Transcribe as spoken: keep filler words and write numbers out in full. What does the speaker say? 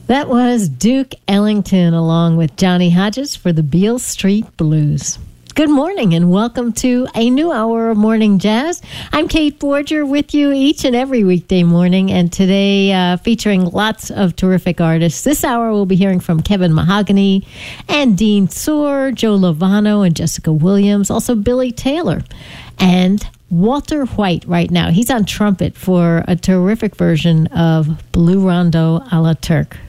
That was Duke Ellington along with Johnny Hodges for the Beale Street Blues. Good morning and welcome to a new hour of Morning Jazz. I'm Kate Forger with you each and every weekday morning, and today uh, featuring lots of terrific artists. This hour we'll be hearing from Kevin Mahogany and Dean Soor, Joe Lovano and Jessica Williams, also Billy Taylor and Walter White right now. He's on trumpet for a terrific version of Blue Rondo a la Turk.